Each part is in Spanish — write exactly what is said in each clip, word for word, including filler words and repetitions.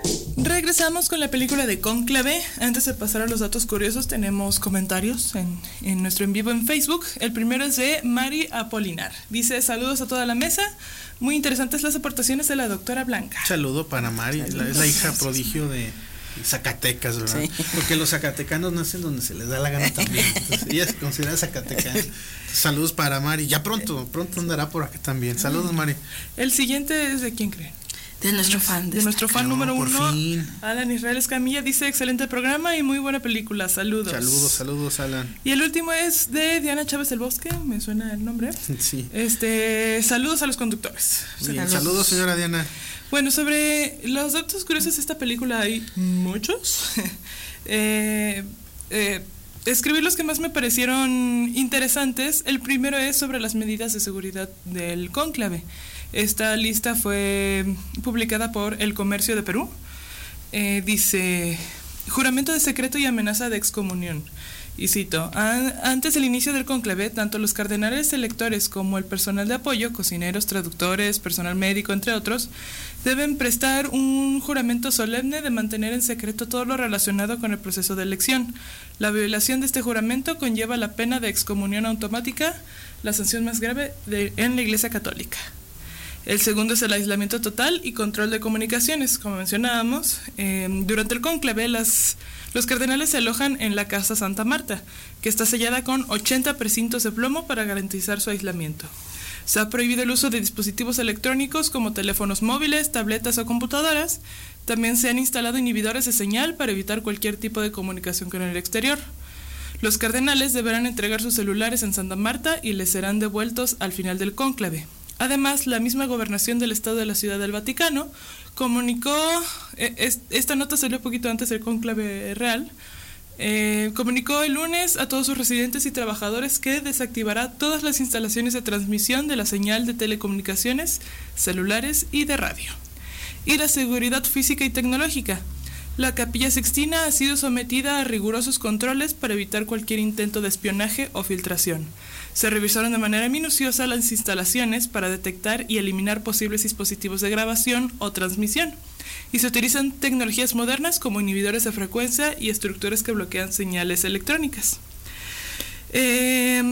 Regresamos con la película de Cónclave. Antes de pasar a los datos curiosos, tenemos comentarios en, en nuestro en vivo en Facebook. El primero es de Mari Apolinar. Dice, saludos a toda la mesa. Muy interesantes las aportaciones de la doctora Blanca. Saludo para Mari, la, es la hija prodigio de Zacatecas, ¿verdad? Sí. Porque los zacatecanos nacen donde se les da la gana también. Entonces, ella se considera zacatecana. Saludos para Mari. Ya pronto, pronto andará por acá también. Saludos, Mari. El siguiente es de quién creen. De nuestro fan. De nuestro fan no, número uno, fin. Alan Israel Escamilla, dice, excelente programa y muy buena película, saludos. Saludos, saludos, Alan. Y el último es de Diana Chávez del Bosque, me suena el nombre. Sí. Este, saludos a los conductores. Bien, saludos, señora Diana. Bueno, sobre los datos curiosos de esta película hay muchos. eh, eh, escribí los que más me parecieron interesantes. El primero es sobre las medidas de seguridad del cónclave. Esta lista fue publicada por El Comercio de Perú. Eh, dice, juramento de secreto y amenaza de excomunión. Y cito, antes del inicio del cónclave, tanto los cardenales electores como el personal de apoyo, cocineros, traductores, personal médico, entre otros, deben prestar un juramento solemne de mantener en secreto todo lo relacionado con el proceso de elección. La violación de este juramento conlleva la pena de excomunión automática, la sanción más grave de, en la Iglesia Católica. El segundo es el aislamiento total y control de comunicaciones. Como mencionábamos, eh, durante el cónclave las, los cardenales se alojan en la Casa Santa Marta, que está sellada con ochenta precintos de plomo para garantizar su aislamiento. Se ha prohibido el uso de dispositivos electrónicos como teléfonos móviles, tabletas o computadoras. También se han instalado inhibidores de señal para evitar cualquier tipo de comunicación con el exterior. Los cardenales deberán entregar sus celulares en Santa Marta y les serán devueltos al final del cónclave. Además, la misma gobernación del Estado de la Ciudad del Vaticano comunicó, eh, esta nota salió poquito antes del cónclave real, eh, comunicó el lunes a todos sus residentes y trabajadores que desactivará todas las instalaciones de transmisión de la señal de telecomunicaciones, celulares y de radio. Y la seguridad física y tecnológica. La Capilla Sixtina ha sido sometida a rigurosos controles para evitar cualquier intento de espionaje o filtración. Se revisaron de manera minuciosa las instalaciones para detectar y eliminar posibles dispositivos de grabación o transmisión, y se utilizan tecnologías modernas como inhibidores de frecuencia y estructuras que bloquean señales electrónicas. Eh,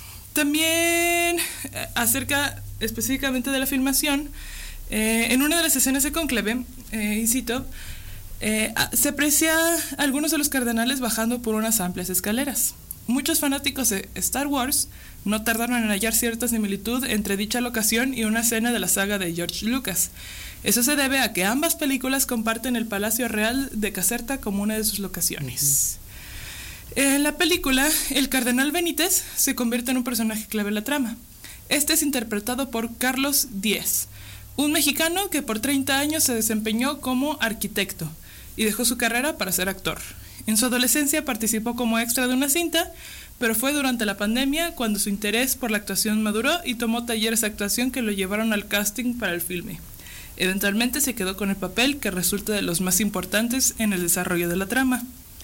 también acerca específicamente de la filmación, eh, en una de las escenas de cónclave, eh, incito, eh, se aprecia a algunos de los cardenales bajando por unas amplias escaleras. Muchos fanáticos de Star Wars no tardaron en hallar cierta similitud entre dicha locación y una escena de la saga de George Lucas. Eso se debe a que ambas películas comparten el Palacio Real de Caserta como una de sus locaciones. En la película, el cardenal Benítez se convierte en un personaje clave en la trama. Este es interpretado por Carlos Díez, un mexicano que por treinta años se desempeñó como arquitecto y dejó su carrera para ser actor. En su adolescencia participó como extra de una cinta, pero fue durante la pandemia cuando su interés por la actuación maduró y tomó talleres de actuación que lo llevaron al casting para el filme. Eventualmente se quedó con el papel que resulta de los más importantes en el desarrollo de la trama.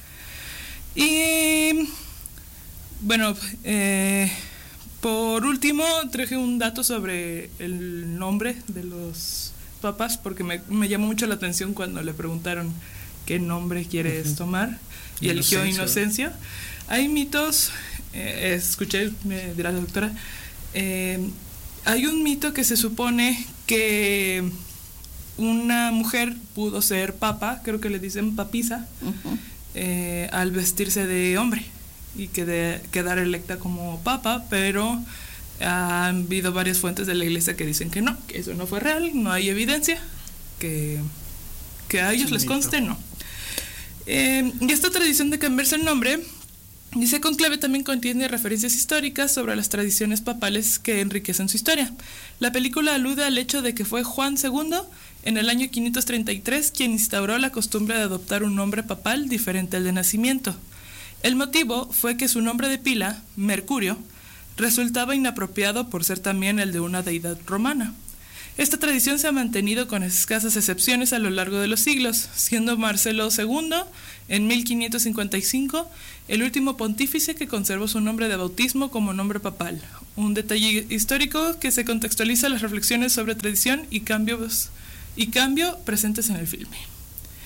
Y bueno, eh, por último traje un dato sobre el nombre de los papas, porque me, me llamó mucho la atención cuando le preguntaron qué nombre quieres uh-huh. tomar, y Inocencio. eligió Inocencio. Hay mitos, eh, escuché de la doctora, eh, hay un mito que se supone que una mujer pudo ser papa, creo que le dicen papisa, uh-huh. eh, al vestirse de hombre y que de, quedar electa como papa, pero han habido varias fuentes de la iglesia que dicen que no, que eso no fue real, no hay evidencia, que, que a ellos sí, les mito. conste, no. Eh, y esta tradición de cambiarse el nombre, dice Conclave, también contiene referencias históricas sobre las tradiciones papales que enriquecen su historia. La película alude al hecho de que fue Juan segundo, en el año quinientos treinta y tres, quien instauró la costumbre de adoptar un nombre papal diferente al de nacimiento. El motivo fue que su nombre de pila, Mercurio, resultaba inapropiado por ser también el de una deidad romana. Esta tradición se ha mantenido con escasas excepciones a lo largo de los siglos, siendo Marcelo segundo, en mil quinientos cincuenta y cinco, el último pontífice que conservó su nombre de bautismo como nombre papal, un detalle histórico que se contextualiza las reflexiones sobre tradición y cambios y cambio presentes en el filme.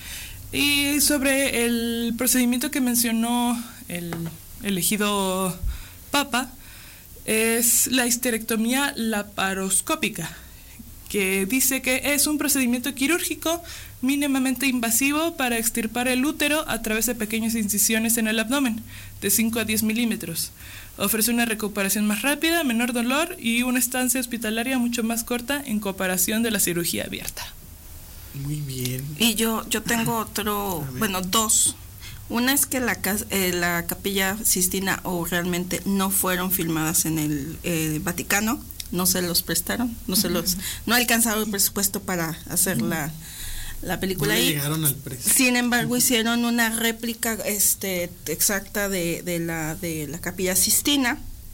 Y sobre el procedimiento que mencionó el elegido Papa, es la histerectomía laparoscópica, que dice que es un procedimiento quirúrgico mínimamente invasivo para extirpar el útero a través de pequeñas incisiones en el abdomen, de cinco a diez milímetros. Ofrece una recuperación más rápida, menor dolor y una estancia hospitalaria mucho más corta en comparación de la cirugía abierta. Muy bien. Y yo, yo tengo otro, bueno, dos. Una es que la, eh, la Capilla Sistina o realmente no fueron filmadas en el eh, Vaticano, no se los prestaron, no se los, no alcanzaron el presupuesto para hacer la, la película. No ahí. Llegaron al precio. Sin embargo, hicieron una réplica este exacta de, de la de la Capilla Sistina.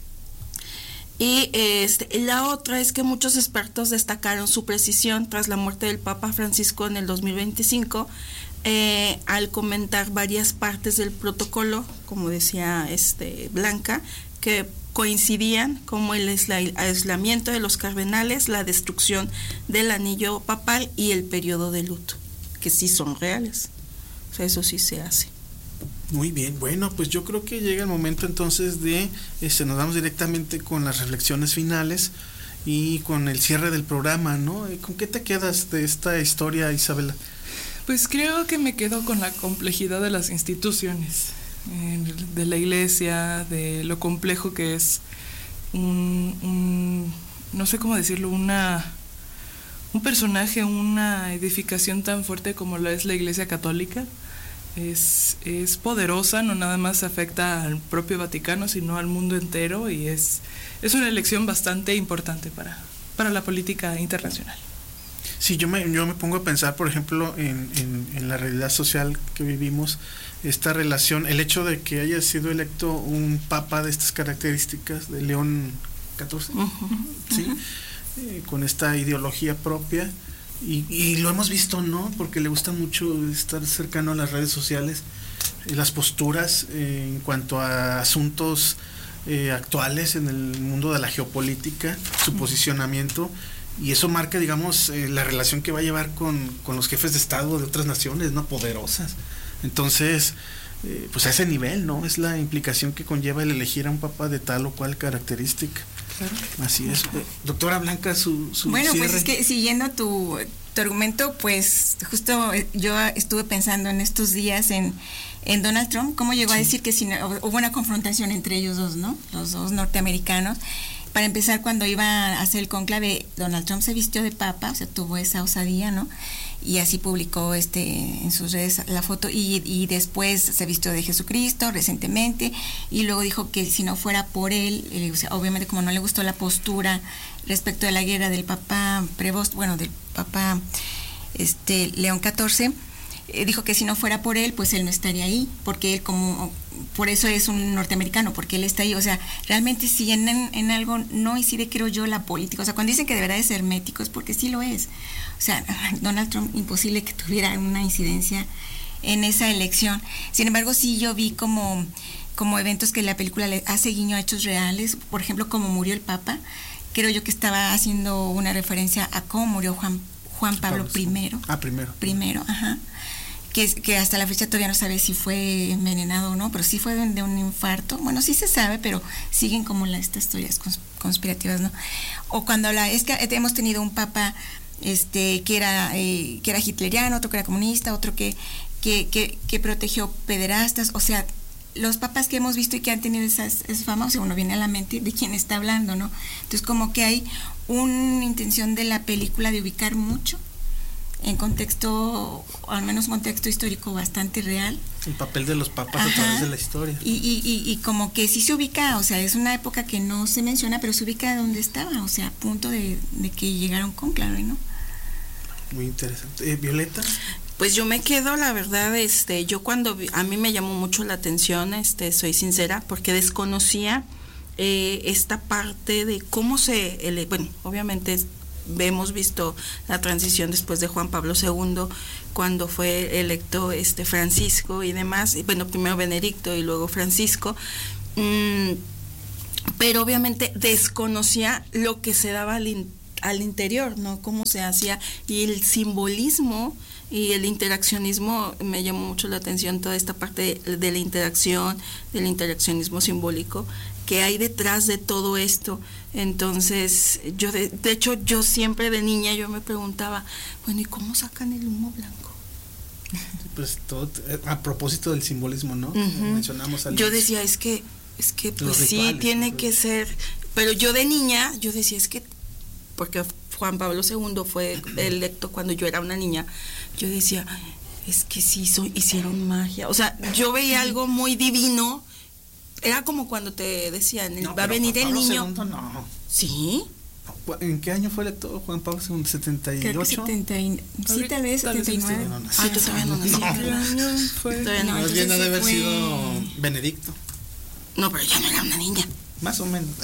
Y este, la otra es que muchos expertos destacaron su precisión tras la muerte del Papa Francisco en el dos mil veinticinco, eh, al comentar varias partes del protocolo, como decía este Blanca, que coincidían, como el aislamiento de los cardenales, la destrucción del anillo papal y el periodo de luto, que sí son reales. O sea, eso sí se hace. Muy bien, bueno, pues yo creo que llega el momento entonces de, este, nos vamos directamente con las reflexiones finales y con el cierre del programa, ¿no? ¿Con qué te quedas de esta historia, Isabela? Pues creo que me quedo con la complejidad de las instituciones, eh, de la iglesia, de lo complejo que es un, un no sé cómo decirlo, una un personaje, una edificación tan fuerte como lo es la Iglesia Católica. Es, es poderosa, no nada más afecta al propio Vaticano, sino al mundo entero, y es, es una elección bastante importante para, para la política internacional. Sí, yo me, yo me pongo a pensar, por ejemplo, en, en, en la realidad social que vivimos, esta relación, el hecho de que haya sido electo un papa de estas características, de León catorce, uh-huh, ¿sí? Uh-huh. Eh, con esta ideología propia. Y, y lo hemos visto, ¿no? Porque le gusta mucho estar cercano a las redes sociales, eh, las posturas eh, en cuanto a asuntos eh, actuales en el mundo de la geopolítica, su posicionamiento, y eso marca, digamos, eh, la relación que va a llevar con, con los jefes de Estado de otras naciones, ¿no? Poderosas. Entonces, eh, pues a ese nivel, ¿no? Es la implicación que conlleva el elegir a un papa de tal o cual característica. Claro. Así es. Doctora Blanca, su, su Bueno, cierre. pues es que siguiendo tu, tu argumento, pues justo yo estuve pensando en estos días en, en Donald Trump, cómo llegó sí. a decir que si no, hubo una confrontación entre ellos dos, ¿no? Los dos norteamericanos. Para empezar, cuando iba a hacer el cónclave, Donald Trump se vistió de papa, o sea, tuvo esa osadía, ¿no? Y así publicó este en sus redes la foto, y, y después se vistió de Jesucristo recientemente, y luego dijo que si no fuera por él, eh, o sea, obviamente como no le gustó la postura respecto de la guerra del Papa Prevost, bueno, del Papa este León catorce, eh, dijo que si no fuera por él, pues él no estaría ahí, porque él como, por eso es un norteamericano, porque él está ahí. O sea, realmente si en, en algo no incide, creo yo, la política. O sea, cuando dicen que deberá de ser hermético, es porque sí lo es. O sea, Donald Trump, imposible que tuviera una incidencia en esa elección. Sin embargo, sí yo vi como, como eventos que la película le hace guiño a hechos reales, por ejemplo, como murió el Papa. Creo yo que estaba haciendo una referencia a cómo murió Juan, Juan Pablo, Pablo primero. Ah, primero. Primero, ajá. Que, que hasta la fecha todavía no sabe si fue envenenado o no, pero sí fue de, de un infarto. Bueno, sí se sabe, pero siguen como la, estas teorías conspirativas, ¿no? O cuando la, es que hemos tenido un papa este que era eh, que era hitleriano, otro que era comunista, otro que, que, que, que protegió pederastas. O sea, los papas que hemos visto y que han tenido esas, esas famas, o sea, uno viene a la mente de quién está hablando, ¿no? Entonces, como que hay una intención de la película de ubicar mucho en contexto, o al menos un contexto histórico bastante real. El papel de los papas Ajá. a través de la historia. Y, y, y, y como que sí se ubica, o sea, es una época que no se menciona, pero se ubica donde estaba, o sea, a punto de, de que llegaron con claro, ¿no? Muy interesante. Eh, Violeta. Pues yo me quedo, la verdad, este, yo cuando vi, a mí me llamó mucho la atención, este, soy sincera, porque desconocía eh, esta parte de cómo se, ele, bueno, obviamente hemos visto la transición después de Juan Pablo segundo, cuando fue electo este Francisco y demás, y bueno, primero Benedicto y luego Francisco, mmm, pero obviamente desconocía lo que se daba al, in, al interior, ¿no? Cómo se hacía, y el simbolismo y el interaccionismo, me llamó mucho la atención toda esta parte de, de la interacción, del interaccionismo simbólico que hay detrás de todo esto. Entonces, yo de, de hecho, yo siempre de niña yo me preguntaba, bueno, ¿y cómo sacan el humo blanco? Pues todo, a propósito del simbolismo, ¿no? Uh-huh. Mencionamos al yo decía, es que, es que pues rituales, sí, tiene ¿no? que ser, pero yo de niña, yo decía, es que, porque Juan Pablo segundo fue electo cuando yo era una niña, yo decía, es que sí, hizo, hicieron magia, o sea, yo veía algo muy divino. Era como cuando te decían, no, va a venir el niño. Segundo, no. ¿Sí? ¿En qué año fue electo Juan Pablo segundo? ¿setenta y ocho? Creo que setenta y, sí, tal vez setenta y nueve. No, no, ah, yo todavía no nací. ¿Qué año fue? Todavía no. Más bien ha de haber fue... sido Benedicto. No, pero ya no era una niña. Más o menos.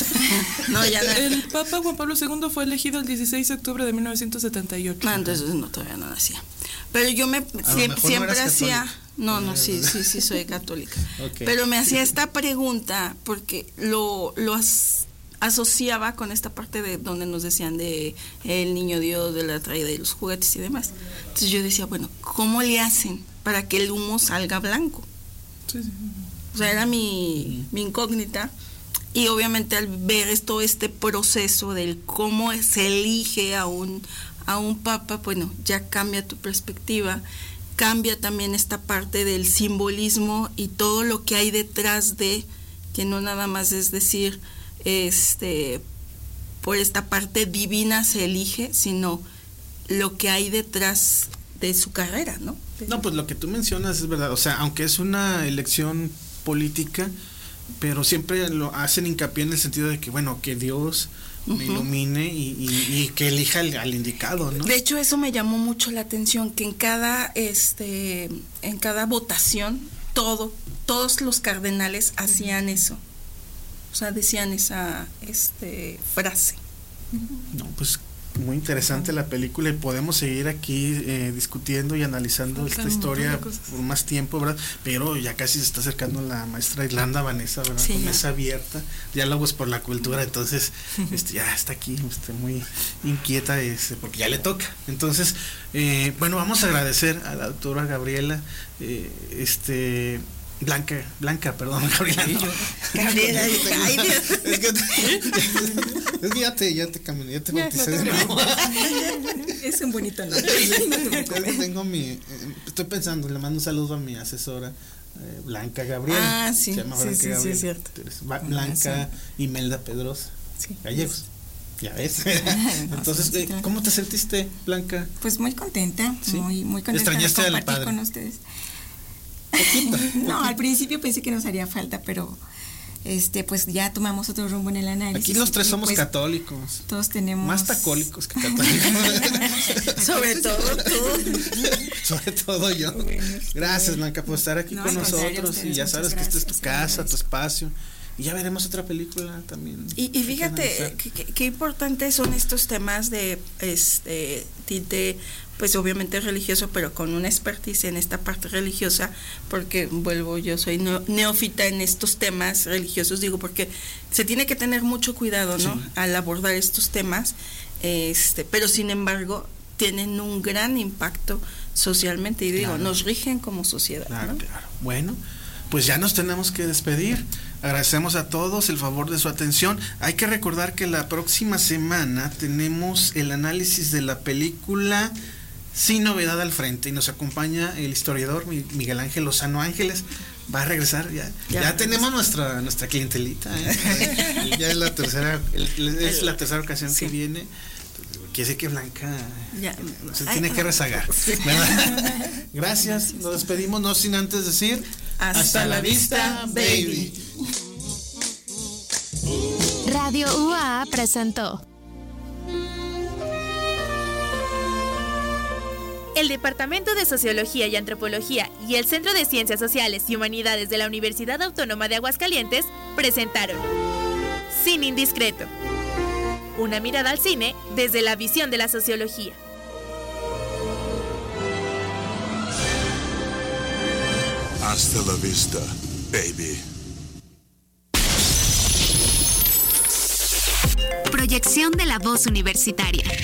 No, ya no. El Papa Juan Pablo segundo fue elegido el dieciséis de octubre de mil novecientos setenta y ocho. No, entonces no, todavía no nacía. Pero yo me siempre, no siempre hacía... católica. No, no, sí, sí, sí, soy católica. Okay. Pero me hacía esta pregunta porque lo, lo as, asociaba con esta parte de donde nos decían de el niño Dios, de la traída de los juguetes y demás. Entonces yo decía, bueno, ¿cómo le hacen para que el humo salga blanco? Sí, sí. O sea, era mi, mi incógnita. Y obviamente al ver todo este proceso del cómo se elige a un, a un papa, bueno, ya cambia tu perspectiva. Cambia también esta parte del simbolismo y todo lo que hay detrás de, que no nada más es decir, este, por esta parte divina se elige, sino lo que hay detrás de su carrera, ¿no? No, pues lo que tú mencionas es verdad, o sea, aunque es una elección política, pero siempre lo hacen hincapié en el sentido de que, bueno, que Dios me uh-huh. ilumine y, y, y que elija al, al indicado, ¿no? De hecho, eso me llamó mucho la atención, que en cada este en cada votación todo todos los cardenales hacían eso. O sea, decían esa este frase. No, pues muy interesante la película y podemos seguir aquí eh, discutiendo y analizando esta historia por más tiempo, ¿verdad? Pero ya casi se está acercando la maestra Irlanda Vanessa, ¿verdad? Sí, con ya. Mesa Abierta, diálogos por la cultura, entonces este, ya está aquí, este, muy inquieta, este, porque ya le toca. Entonces, eh, bueno, vamos a agradecer a la doctora Gabriela, eh, este... Blanca, Blanca, perdón, Gabriela. No. Gabriela, ay, Dios. Es que, es que ya te, ya te caminé, ya te bauticé de nuevo. Es un bonito nombre. Tengo mi, eh, estoy pensando, le mando un saludo a mi asesora, eh, Blanca Gabriela. Ah, sí, se llama sí, Blanca sí, Gabriela. sí, es cierto. Blanca Imelda Pedrosa. Sí. Gallegos. Ya ves. Entonces, eh, ¿cómo te sentiste, Blanca? Pues muy contenta, ¿sí? muy, muy contenta de ¿Extrañaste al compartir padre? con ustedes. Poquito, no, al principio pensé que nos haría falta, pero este pues ya tomamos otro rumbo en el análisis. Aquí los tres y, somos pues, católicos. Todos tenemos más tacólicos que católicos. Sobre todo tú. Sobre todo yo. Gracias, Blanca, por estar aquí no, con nosotros ustedes, y ya sabes que esta es tu casa, tu espacio. Y ya veremos otra película también. Y, y fíjate qué importantes son estos temas de este tinte, pues obviamente religioso, pero con una expertise en esta parte religiosa, porque vuelvo, yo soy no, neófita en estos temas religiosos, digo, porque se tiene que tener mucho cuidado, ¿no? Sí. Al abordar estos temas, este, pero sin embargo tienen un gran impacto socialmente y digo, claro. Nos rigen como sociedad. Claro, ¿no? claro. Bueno, pues ya nos tenemos que despedir. Agradecemos a todos el favor de su atención. Hay que recordar que la próxima semana tenemos el análisis de la película Sin Novedad al Frente y nos acompaña el historiador Miguel Ángel Lozano Ángeles. Va a regresar ya. Ya, ya tenemos nuestra nuestra clientelita. ¿eh? Ya es la tercera es la tercera ocasión sí. que viene. Quiere decir que Blanca ya. se Ay, tiene que rezagar. Sí. Gracias, nos despedimos, no sin antes decir hasta, hasta la vista, baby. Radio U A A presentó el Departamento de Sociología y Antropología y el Centro de Ciencias Sociales y Humanidades de la Universidad Autónoma de Aguascalientes presentaron Cine Indiscreto, una mirada al cine desde la visión de la sociología. Hasta la vista, baby. proyección de la voz universitaria.